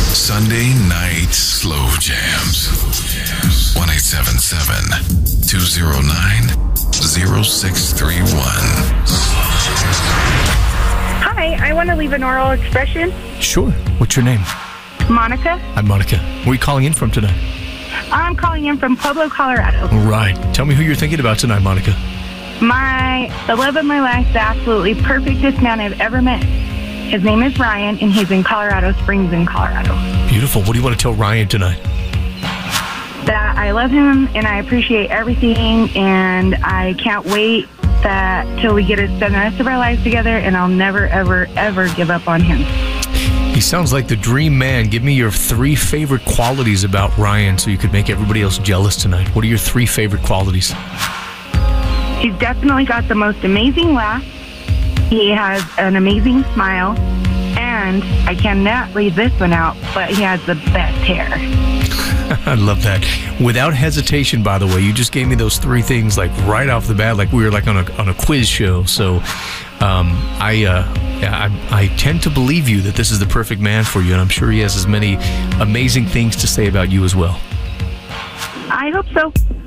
Sunday night slow jams. 1-877-209-0631. Hi, I want to leave an oral expression. Sure. What's your name? Monica. Hi, Monica. Where are you calling in from tonight? I'm calling in from Pueblo, Colorado. Right. Tell me who you're thinking about tonight, Monica. The love of my life, the absolutely perfectest man I've ever met. His name is Ryan, and he's in Colorado Springs in Colorado. Beautiful. What do you want to tell Ryan tonight? That I love him, and I appreciate everything, and I can't wait till we get to spend the rest of our lives together, and I'll never, ever, ever give up on him. He sounds like the dream man. Give me your 3 favorite qualities about Ryan so you could make everybody else jealous tonight. What are your 3 favorite qualities? He's definitely got the most amazing laugh. He has an amazing smile. And I cannot leave this one out, but he has the best hair. I love that. Without hesitation, by the way, you just gave me those 3 things like right off the bat, like we were like on a quiz show. So I tend to believe you that this is the perfect man for you, and I'm sure he has as many amazing things to say about you as well. I hope so.